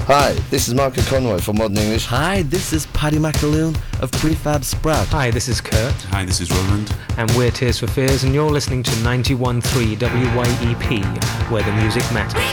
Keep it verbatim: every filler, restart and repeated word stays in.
Hi, this is Michael Conroy from Modern English. Hi, this is Paddy McAloon of Prefab Sprout. Hi, this is Kurt. Hi, this is Roland. And we're Tears for Fears, and you're listening to ninety-one point three W Y E P, where the music matters.